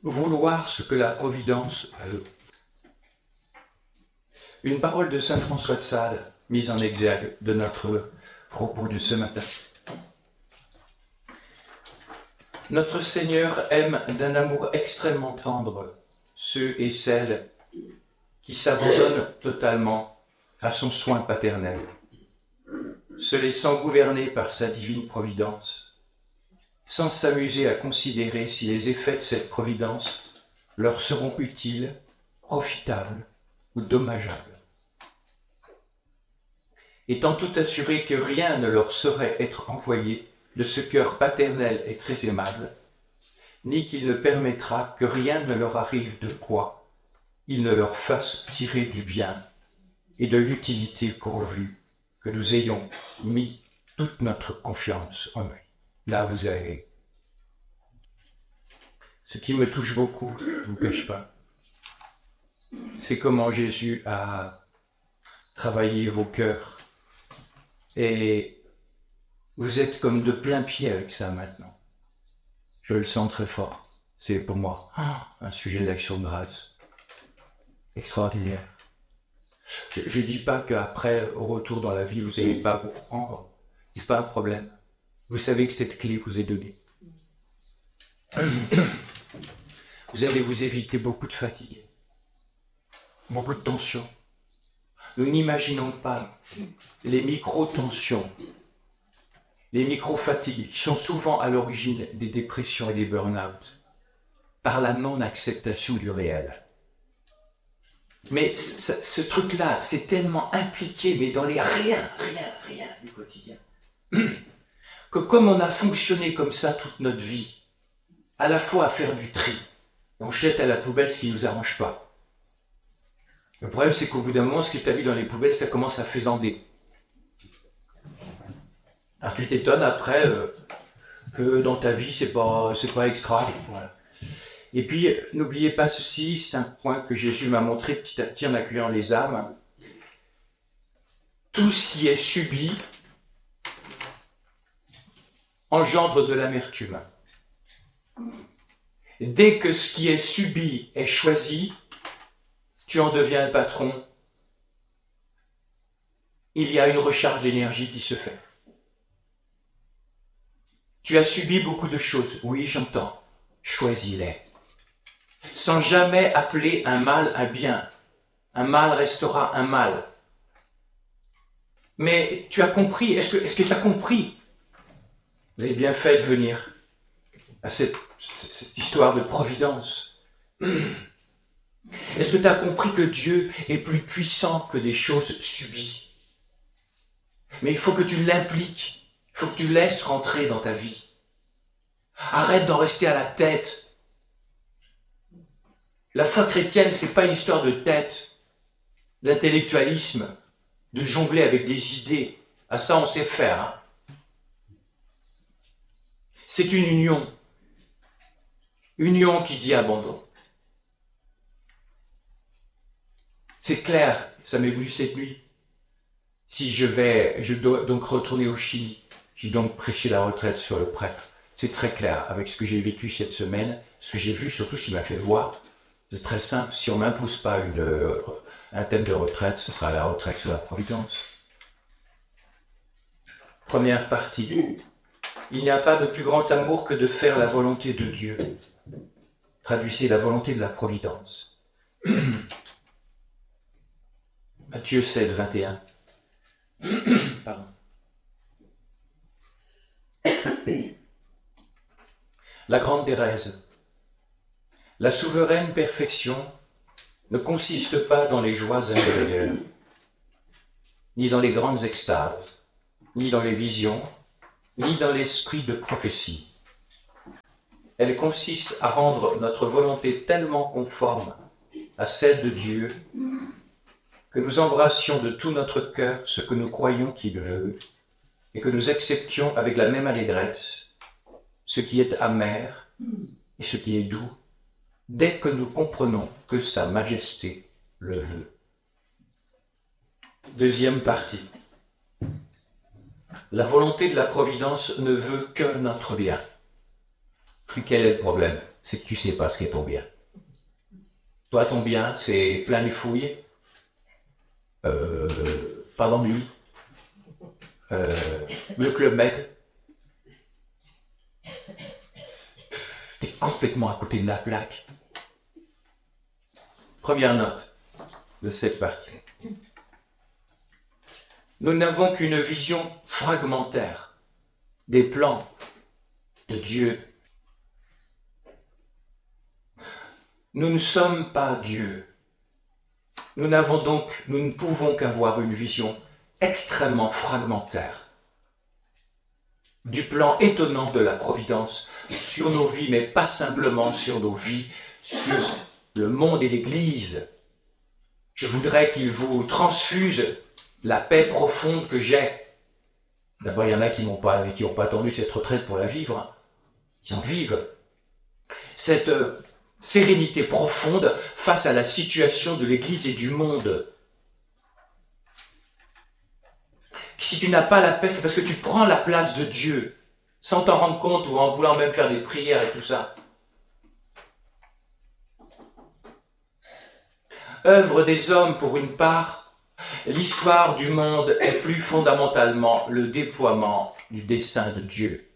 Vouloir ce que la Providence veut. Une parole de saint François de Sales, mise en exergue de notre propos de ce matin. Notre Seigneur aime d'un amour extrêmement tendre ceux et celles qui s'abandonnent totalement à son soin paternel, se laissant gouverner par sa divine providence, sans s'amuser à considérer si les effets de cette providence leur seront utiles, profitables ou dommageables. Étant tout assurés que rien ne leur saurait être envoyé de ce cœur paternel et très aimable, ni qu'il ne permettra que rien ne leur arrive de quoi il ne leur fasse tirer du bien et de l'utilité pourvu que nous ayons mis toute notre confiance en lui. Là, vous avez ce qui me touche beaucoup, je ne vous cache pas, c'est comment Jésus a travaillé vos cœurs. Et vous êtes comme de plein pied avec ça maintenant. Je le sens très fort. C'est pour moi un sujet d'action de grâce extraordinaire. Je ne dis pas qu'après, au retour dans la vie, vous n'allez pas vous reprendre. Ce n'est pas un problème. Vous savez que cette clé vous est donnée. Vous allez vous éviter beaucoup de fatigue, beaucoup de tension. Nous n'imaginons pas les micro-tensions, les micro-fatigues qui sont souvent à l'origine des dépressions et des burn-out par la non-acceptation du réel. Mais ce truc-là, c'est tellement impliqué, mais dans les rien du quotidien, que comme on a fonctionné comme ça toute notre vie, à la fois à faire du tri, on jette à la poubelle ce qui ne nous arrange pas. Le problème, c'est qu'au bout d'un moment, ce qui est mis dans les poubelles, ça commence à faisander. Alors tu t'étonnes après que dans ta vie, c'est pas extra. Voilà. Et puis, n'oubliez pas ceci, c'est un point que Jésus m'a montré petit à petit en accueillant les âmes. Tout ce qui est subi engendre de l'amertume. Dès que ce qui est subi est choisi, tu en deviens le patron, il y a une recharge d'énergie qui se fait. Tu as subi beaucoup de choses, oui j'entends, choisis-les. Sans jamais appeler un mal un bien. Un mal restera un mal. Mais tu as compris, est-ce que tu as compris? Vous avez bien fait de venir à cette histoire de providence. Est-ce que tu as compris que Dieu est plus puissant que des choses subies? Mais il faut que tu l'impliques, il faut que tu laisses rentrer dans ta vie. Arrête d'en rester à la tête. La foi chrétienne, c'est pas une histoire de tête, d'intellectualisme, de jongler avec des idées. À ça, on sait faire. Hein. C'est une union. Union qui dit abandon. C'est clair, ça m'est venu cette nuit. Si je dois donc retourner au Chili, j'ai donc prêché la retraite sur le prêtre. C'est très clair avec ce que j'ai vécu cette semaine, ce que j'ai vu, surtout ce qui m'a fait voir. C'est très simple, si on ne m'impose pas un thème de retraite, ce sera la retraite sur la providence. Première partie. Il n'y a pas de plus grand amour que de faire la volonté de Dieu. Traduisez la volonté de la providence. Matthieu 7, 21. Pardon. La grande Thérèse. La souveraine perfection ne consiste pas dans les joies intérieures, ni dans les grandes extases, ni dans les visions, ni dans l'esprit de prophétie. Elle consiste à rendre notre volonté tellement conforme à celle de Dieu que nous embrassions de tout notre cœur ce que nous croyons qu'il veut et que nous acceptions avec la même allégresse ce qui est amer et ce qui est doux, dès que nous comprenons que Sa Majesté le veut. Deuxième partie. La volonté de la Providence ne veut que notre bien. Puis quel est le problème? c'est que tu sais pas ce qu'est ton bien. Toi, ton bien, c'est plein les fouilles, pas d'ennui, le Club Med. T'es complètement à côté de la plaque. Première note de cette partie. Nous n'avons qu'une vision fragmentaire des plans de Dieu. Nous ne sommes pas Dieu. Nous ne pouvons qu'avoir une vision extrêmement fragmentaire du plan étonnant de la providence sur nos vies, mais pas simplement sur nos vies, sur le monde et l'Église. Je voudrais qu'il vous transfuse la paix profonde que j'ai. D'abord, il y en a qui n'ont pas attendu cette retraite pour la vivre. Ils en vivent. Cette sérénité profonde face à la situation de l'Église et du monde. Si tu n'as pas la paix, c'est parce que tu prends la place de Dieu, sans t'en rendre compte ou en voulant même faire des prières et tout ça. Œuvre des hommes pour une part, l'histoire du monde est plus fondamentalement le déploiement du dessein de Dieu.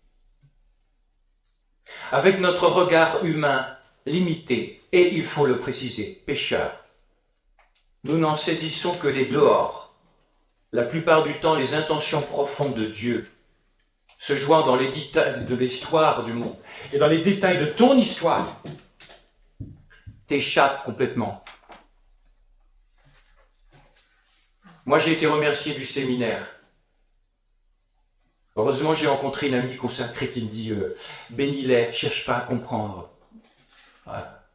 Avec notre regard humain limité, et il faut le préciser, pécheur, nous n'en saisissons que les dehors, la plupart du temps les intentions profondes de Dieu, se jouant dans les détails de l'histoire du monde, et dans les détails de ton histoire, t'échappent complètement. Moi, j'ai été remercié du séminaire. Heureusement, j'ai rencontré une amie consacrée qui me dit « Bénis-les, cherche pas à comprendre. » Voilà.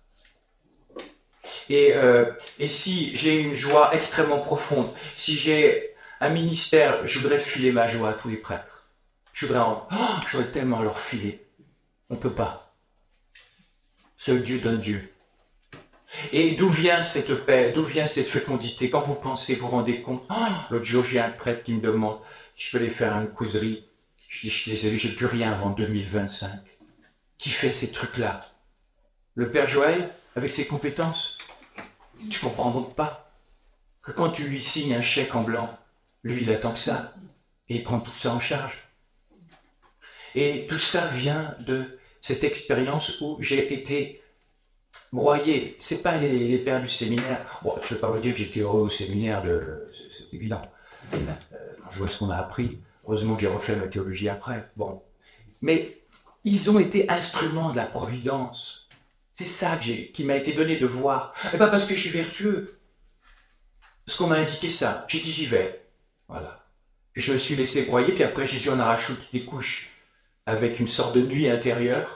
Et si j'ai une joie extrêmement profonde, si j'ai un ministère, je voudrais filer ma joie à tous les prêtres. Je voudrais tellement leur filer. On ne peut pas. Seul Dieu donne Dieu. Et d'où vient cette paix, d'où vient cette fécondité? Quand vous pensez, vous vous rendez compte, l'autre jour j'ai un prêtre qui me demande si je peux aller faire une causerie. Je dis, je suis désolé, j'ai plus rien avant 2025. Qui fait ces trucs-là? Le Père Joël, avec ses compétences? Tu comprends donc pas que quand tu lui signes un chèque en blanc, lui il attend que ça, et il prend tout ça en charge. Et tout ça vient de cette expérience où j'ai été broyé. C'est pas les pères du séminaire. Bon, je ne vais pas vous dire que j'étais heureux au séminaire, c'est évident. Quand je vois ce qu'on a appris, heureusement que j'ai refait ma théologie après. Bon. Mais ils ont été instruments de la providence. C'est ça qui m'a été donné de voir. Et pas parce que je suis vertueux. Parce qu'on m'a indiqué ça. J'ai dit j'y vais. Voilà. Et je me suis laissé broyer, puis après Jésus en a rajouté des couches avec une sorte de nuit intérieure.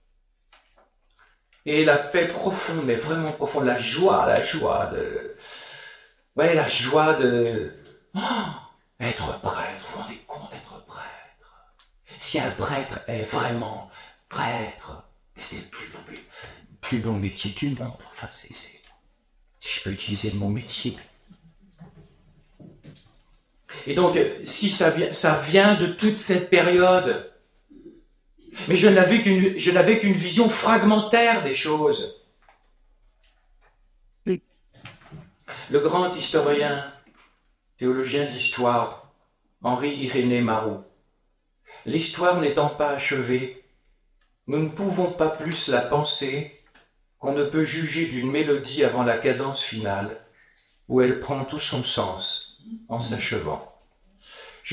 Et la paix profonde, mais vraiment profonde, la joie de... Ouais, la joie de... être prêtre, vous vous rendez compte d'être prêtre? Si un prêtre est vraiment prêtre, c'est le plus long métier du monde. Enfin, si je peux utiliser le mot métier. Et donc, si ça vient de toute cette période... Mais je n'avais qu'une vision fragmentaire des choses. Le grand historien, théologien d'histoire, Henri-Irénée Marot, l'histoire n'étant pas achevée, nous ne pouvons pas plus la penser qu'on ne peut juger d'une mélodie avant la cadence finale, où elle prend tout son sens en s'achevant. Je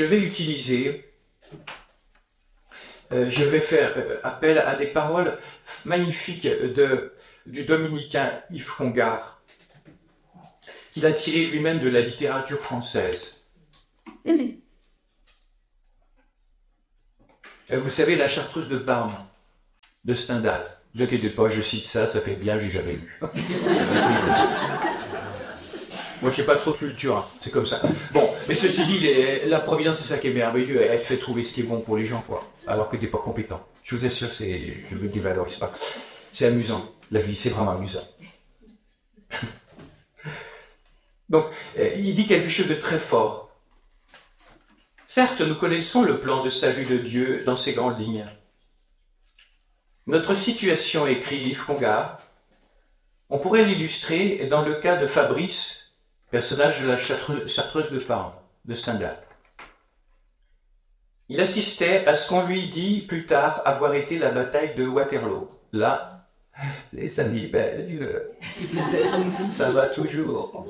vais faire appel à des paroles magnifiques du dominicain Yves Congar, qu'il a tiré lui-même de la littérature française. Vous savez, la Chartreuse de Parme, de Stendhal. Ne vous inquiétez pas, je cite ça, ça fait bien, j'ai jamais lu. Moi, je n'ai pas trop de culture, hein. C'est comme ça. Bon, mais ceci dit, la providence, c'est ça qui est merveilleux. Elle te fait trouver ce qui est bon pour les gens, quoi. Alors que tu n'es pas compétent. Je vous assure, je veux dévaloriser pas. C'est amusant. La vie, c'est vraiment amusant. Donc, il dit quelque chose de très fort. Certes, nous connaissons le plan de salut de Dieu dans ses grandes lignes. Notre situation, écrit Yves Congar, on pourrait l'illustrer dans le cas de Fabrice, personnage de la chartreuse de Parme, de Stendhal. Il assistait à ce qu'on lui dit plus tard avoir été la bataille de Waterloo. Là, les amis belges, ça va toujours.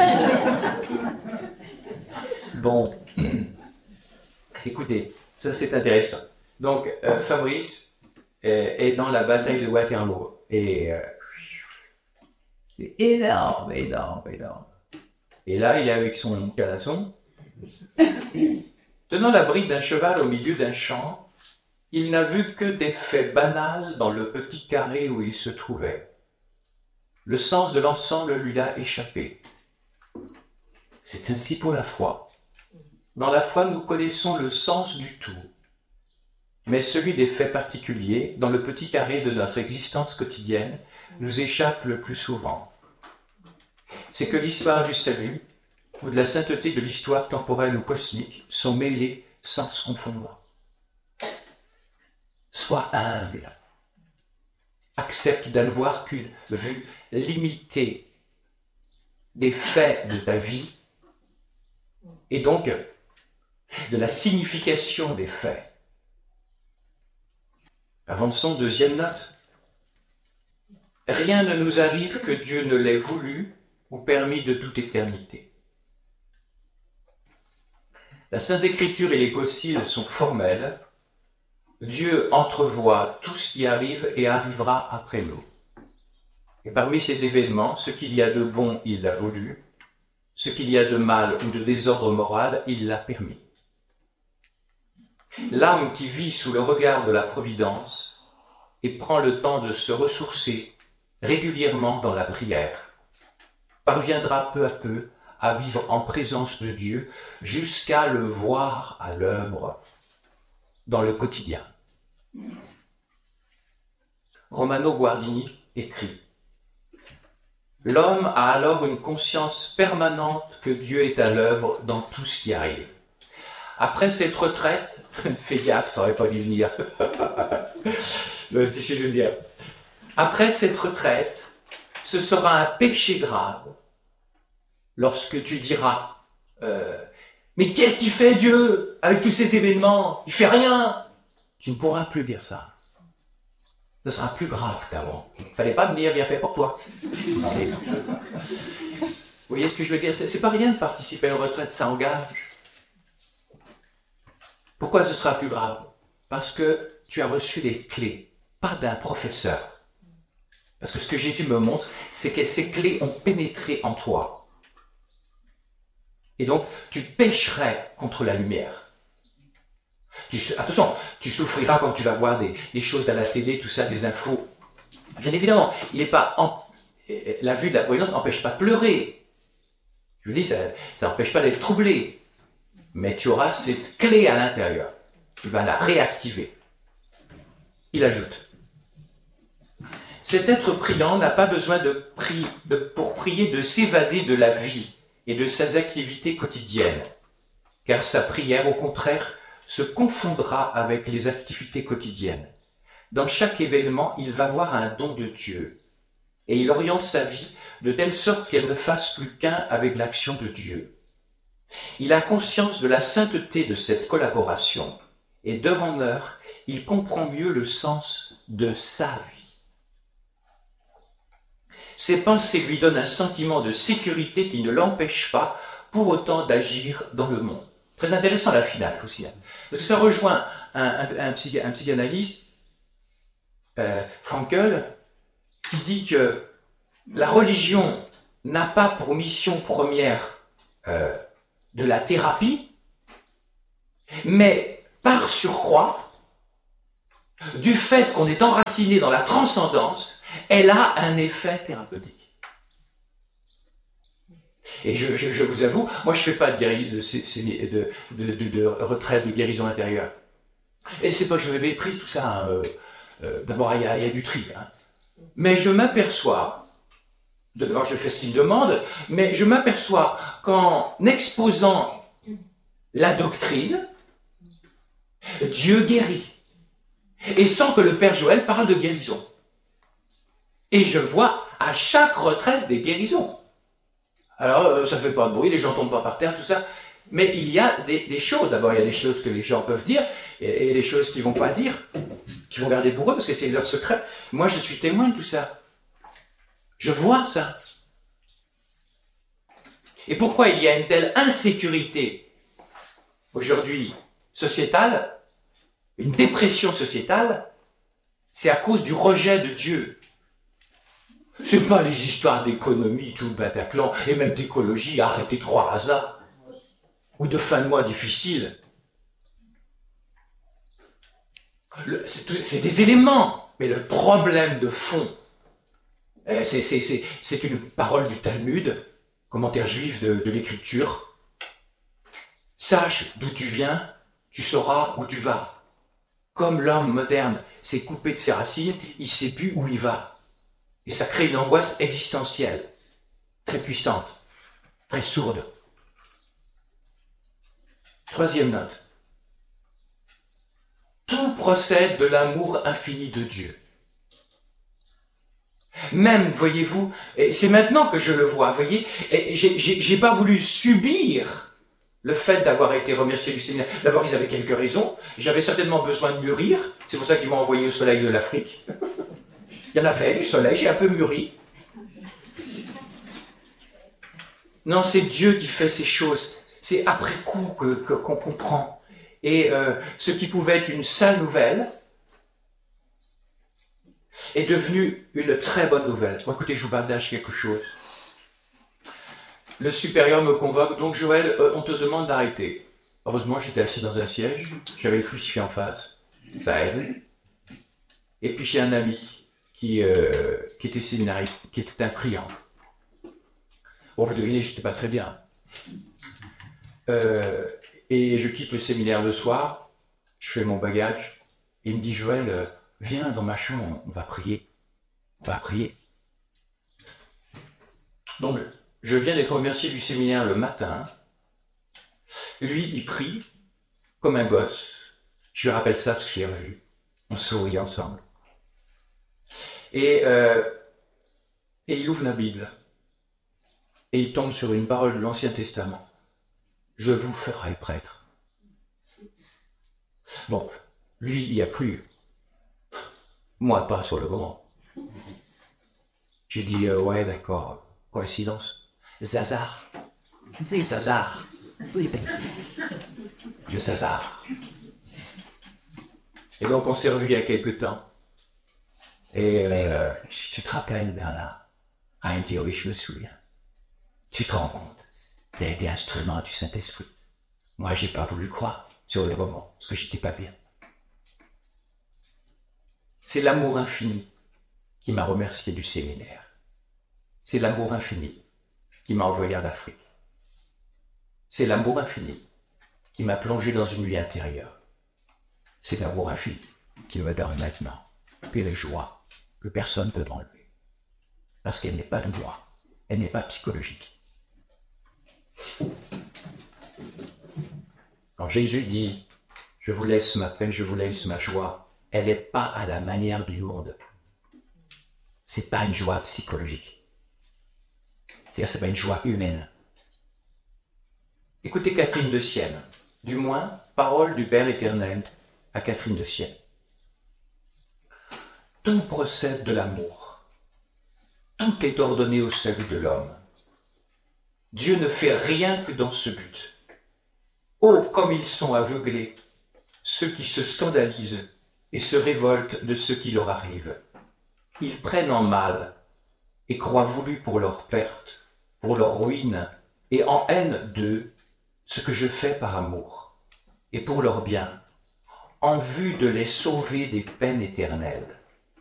Bon, écoutez, ça c'est intéressant. Donc, Fabrice est dans la bataille de Waterloo. Et c'est énorme, énorme, énorme. Et là, il est avec son canasson. Tenant la bride d'un cheval au milieu d'un champ, il n'a vu que des faits banals dans le petit carré où il se trouvait. Le sens de l'ensemble lui a échappé. C'est ainsi pour la foi. Dans la foi, nous connaissons le sens du tout, mais celui des faits particuliers, dans le petit carré de notre existence quotidienne, nous échappe le plus souvent. C'est que l'histoire du salut, ou de la sainteté de l'histoire temporelle ou cosmique, sont mêlées sans se confondre. Sois humble. Accepte d'avoir qu'une vue limitée des faits de ta vie, et donc de la signification des faits. Avançons, deuxième note. Rien ne nous arrive que Dieu ne l'ait voulu ou permis de toute éternité. La Sainte Écriture et les conciles sont formels. Dieu entrevoit tout ce qui arrive et arrivera après nous. Et parmi ces événements, ce qu'il y a de bon, il l'a voulu. Ce qu'il y a de mal ou de désordre moral, il l'a permis. L'âme qui vit sous le regard de la providence et prend le temps de se ressourcer régulièrement dans la prière, parviendra peu à peu à vivre en présence de Dieu jusqu'à le voir à l'œuvre dans le quotidien. Romano Guardini écrit « L'homme a alors une conscience permanente que Dieu est à l'œuvre dans tout ce qui arrive. Après cette retraite, fais gaffe, ça n'aurait pas dû venir. Qu'est-ce que je veux dire? Après cette retraite, ce sera un péché grave lorsque tu diras mais qu'est-ce qu'il fait Dieu avec tous ces événements? Il fait rien. Tu ne pourras plus dire ça. Ce sera plus grave qu'avant. Il ne fallait pas me dire bien fait pour toi. Vous voyez ce que je veux dire? C'est pas rien de participer à une retraite, ça engage. Pourquoi ce sera plus grave? Parce que tu as reçu les clés, pas d'un professeur. Parce que ce que Jésus me montre, c'est que ces clés ont pénétré en toi. Et donc, tu pécherais contre la lumière. Attention, tu souffriras quand tu vas voir des choses à la télé, tout ça, des infos. Bien évidemment, la vue de la providence n'empêche pas de pleurer. Je vous dis, ça n'empêche pas d'être troublé. Mais tu auras cette clé à l'intérieur. Tu vas la réactiver. Il ajoute, cet être priant n'a pas besoin pour prier de s'évader de la vie et de ses activités quotidiennes, car sa prière, au contraire, se confondra avec les activités quotidiennes. Dans chaque événement, il va voir un don de Dieu, et il oriente sa vie de telle sorte qu'elle ne fasse plus qu'un avec l'action de Dieu. Il a conscience de la sainteté de cette collaboration, et d'heure en heure, il comprend mieux le sens de sa vie. Ses pensées lui donnent un sentiment de sécurité qui ne l'empêche pas pour autant d'agir dans le monde. Très intéressant la finale aussi, parce que ça rejoint un psychanalyste, Frankl, qui dit que la religion n'a pas pour mission première de la thérapie, mais par surcroît, du fait qu'on est enraciné dans la transcendance, elle a un effet thérapeutique. Et je vous avoue, moi je ne fais pas de retraite de guérison intérieure. Et c'est pas que je me méprise tout ça. D'abord, il y a du tri. Hein. Mais je m'aperçois, d'abord je fais ce qu'il demande, mais je m'aperçois qu'en exposant la doctrine, Dieu guérit. et sans que le Père Joël parle de guérison. Et je vois à chaque retraite des guérisons. Alors, ça ne fait pas de bruit, les gens ne tombent pas par terre, tout ça. Mais il y a des choses. D'abord, il y a des choses que les gens peuvent dire, et des choses qu'ils ne vont pas dire, qu'ils vont garder pour eux, parce que c'est leur secret. Moi, je suis témoin de tout ça. Je vois ça. Et pourquoi il y a une telle insécurité aujourd'hui sociétale, une dépression sociétale? C'est à cause du rejet de Dieu. C'est pas les histoires d'économie, tout le Bataclan, et même d'écologie, arrêtez de croire à ça. Ou de fin de mois difficile. C'est des éléments, mais le problème de fond, c'est une parole du Talmud, commentaire juif de l'écriture. Sache d'où tu viens, tu sauras où tu vas. Comme l'homme moderne s'est coupé de ses racines, il ne sait plus où il va. Et ça crée une angoisse existentielle, très puissante, très sourde. Troisième note. Tout procède de l'amour infini de Dieu. Même, voyez-vous, et c'est maintenant que je le vois, voyez, j'ai pas voulu subir le fait d'avoir été remercié du séminaire. D'abord, ils avaient quelques raisons. J'avais certainement besoin de mûrir. C'est pour ça qu'ils m'ont envoyé au soleil de l'Afrique. Il y en avait du soleil, j'ai un peu mûri. Non, c'est Dieu qui fait ces choses. C'est après coup qu'on comprend. Et ce qui pouvait être une sale nouvelle est devenu une très bonne nouvelle. Bon, écoutez, je vous partage quelque chose. Le supérieur me convoque, donc Joël, on te demande d'arrêter. Heureusement, j'étais assis dans un siège, j'avais le crucifix en face, ça aide. Et puis j'ai un ami qui était séminariste, qui était un priant. Bon, vous devinez, j'étais pas très bien. Et je quitte le séminaire le soir, je fais mon bagage, et il me dit, Joël, viens dans ma chambre, on va prier. On va prier. Donc, je viens d'être remercié du séminaire le matin. Lui, il prie comme un gosse. Je lui rappelle ça parce que je l'ai revu. On sourit ensemble. Et il ouvre la Bible. Et il tombe sur une parole de l'Ancien Testament. Je vous ferai prêtre. Bon, lui, il a cru. Moi, pas sur le moment. J'ai dit, ouais, d'accord, coïncidence. Zazar. Oui, Zazar. Oui, le Zazar. Et donc, on s'est revu il y a quelque temps. Et tu te rappelles, Bernard? Ah, il me dit, oui, je me souviens. Tu te rends compte? Des instruments du Saint-Esprit. Moi, j'ai pas voulu croire sur le moment, parce que j'étais pas bien. C'est l'amour infini qui m'a remercié du séminaire. C'est l'amour infini qui m'a envoyé en Afrique. C'est l'amour infini qui m'a plongé dans une nuit intérieure. C'est l'amour infini qui me donne maintenant puis les joies que personne ne peut enlever. Parce qu'elle n'est pas de moi, elle n'est pas psychologique. Quand Jésus dit « Je vous laisse ma peine, je vous laisse ma joie », elle n'est pas à la manière du monde. C'est pas une joie psychologique. C'est-à-dire, c'est pas une joie humaine. Écoutez Catherine de Sienne, du moins, parole du Père éternel à Catherine de Sienne. Tout procède de l'amour. Tout est ordonné au salut de l'homme. Dieu ne fait rien que dans ce but. Oh, comme ils sont aveuglés, ceux qui se scandalisent et se révoltent de ce qui leur arrive. Ils prennent en mal et croient voulu pour leur perte, pour leur ruine, et en haine d'eux ce que je fais par amour, et pour leur bien, en vue de les sauver des peines éternelles.